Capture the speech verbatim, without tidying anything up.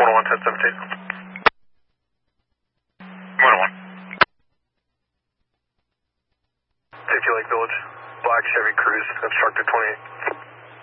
one oh one, ten seventeen. one oh one. Safety Lake Village, black Chevy Cruze, obstructed twenty-eight.